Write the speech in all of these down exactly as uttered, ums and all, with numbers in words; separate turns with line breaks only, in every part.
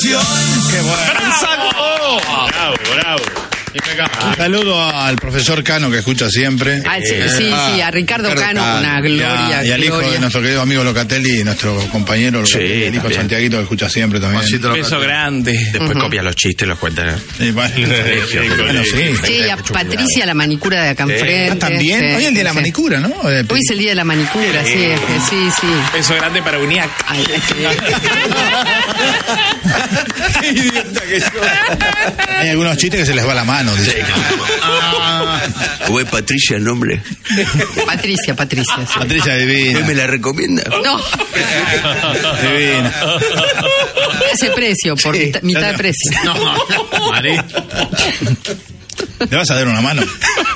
Qué bueno.
Bravo, bravo.
Un saludo al profesor Cano que escucha siempre.
Ah, sí, sí,
Ah,
sí, a Ricardo,
Ricardo
Cano, una gloria.
Y, a- y al hijo
gloria.
de nuestro querido amigo Locatelli, nuestro compañero,
Sí,
el hijo
también.
Santiaguito que escucha siempre también.
Beso grande.
Después copia los chistes, los cuenta.
Sí, bueno, bueno, sí.
Sí, y a Patricia, la manicura de acá enfrente.
Ah, también.
Sí,
Hoy en día de la
sí.
manicura, ¿no? Eh,
Hoy es el día de la manicura, sí, sí, sí.
Beso grande para Uniac.
Ay, sí.
Qué idiota que sos. Hay algunos chistes que se les va la mano. Dice.
¿Cómo es Patricia el nombre?
Patricia, Patricia. Sí.
Patricia divina.
¿Me la recomienda?
No,
Divina.
ese precio, por
Sí.
mitad, mitad de precio.
No, Mari.
¿Le vas a dar una mano?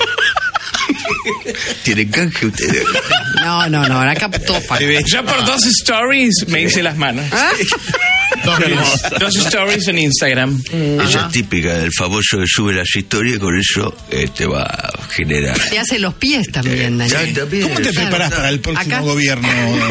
¿Tienen canje ustedes?
No, no, no, acá todo paga.
Yo por dos stories me hice las manos.
¿Ah?
Dos minutos.
Dos stories en Instagram.
Ella es típica del famoso que sube las historias, con eso eh, te va a generar.
Te hace los pies también,
Ya,
Daniel.
también.
¿Cómo te
Claro.
preparás para el próximo
Acá.
gobierno,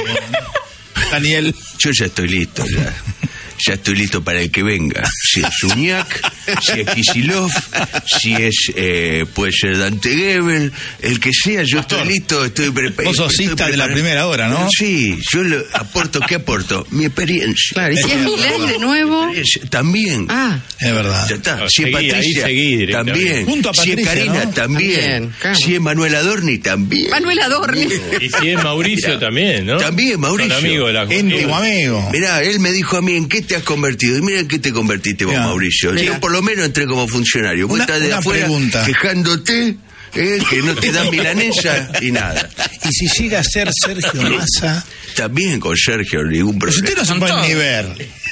Daniel?
Yo ya estoy listo, ya. Ya estoy listo para el que venga. Si es Uñac, si es Kicillof, si es, eh, puede ser Dante Gebel, el que sea, yo estoy listo, estoy preparado.
Vos sos cista de la primera hora, ¿no?
Sí, yo le aporto, ¿qué aporto? Mi experiencia.
Claro, y si es Milei de nuevo.
También.
Ah,
Es verdad.
Ya está.
No,
Si es
seguí, ahí
Patricia,
seguí directamente.
también.
Junto a
Si es
Patricia,
Karina,
¿no?
también.
También, claro.
Si es Manuel Adorni, también.
Manuel Adorni.
Y si es Mauricio también, ¿no?
También, Mauricio.
Son amigos de la
Íntimo amigo.
Mirá, él me dijo a mí, ¿en qué te has convertido? Y mira en qué te convertiste vos,
Mirá.
Mauricio.
Mirá.
Yo por lo menos entré como funcionario. Vos
Una-
estás de
una
afuera
pregunta.
quejándote, eh, que no te dan milanesa y nada.
Y si llega a ser Sergio Massa,
También con Sergio, ningún
pero si
problema.
ustedes no se pueden ni ver.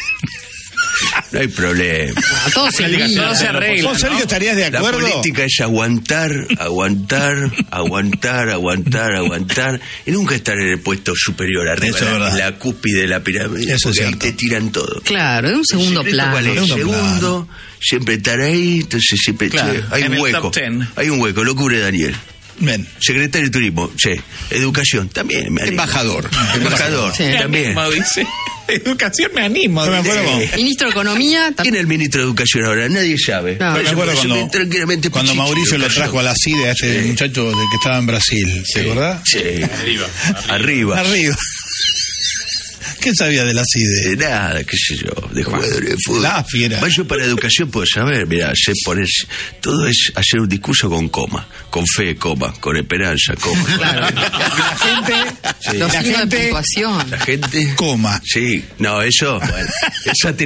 No hay problema.
A todos se
Todo se arregla.
¿Vos, Sergio,
¿no?
estarías de
La
acuerdo?
política es aguantar, aguantar, aguantar, aguantar, aguantar y nunca estar en el puesto superior arriba,
Eso es
la,
verdad.
la cúspide de la pirámide.
Eso es
porque ahí
cierto.
te tiran todo.
Claro, en un segundo
¿El secreto
plano.
cuál es?
Segundo
Segundo, siempre estar ahí, entonces siempre
Claro,
che, hay
en
un
el
hueco.
top ten.
Hay un hueco, lo cubre Daniel.
Ven.
Secretario de Turismo, che, educación, también me animo.
Embajador.
Embajador,
Sí.
Me
también.
animo, dice. Educación me animo.
Yo me
dice.
acuerdo con-
Ministro de Economía. tam-
¿Quién es el ministro de Educación ahora? Nadie sabe.
No.
Por
Me
eso-
acuerdo
por eso
cuando,
me- tranquilamente
cuando
Pichichi,
Mauricio lo
educación.
trajo a la CIDE, a este
Sí.
muchacho del que estaba en Brasil. ¿Te acordás?
Sí.
Arriba.
Arriba.
Arriba. ¿Qué sabía de la CIDE?
De nada, qué sé yo, de jugadores de fútbol.
La fiera.
Yo para educación puedo saber, mira, sé poner, todo es hacer un discurso con coma, con fe, coma, con esperanza, coma.
Claro.
La gente,
Los
la
signos de
gente
puntuación.
La gente,
coma.
sí, no, eso, bueno, esa te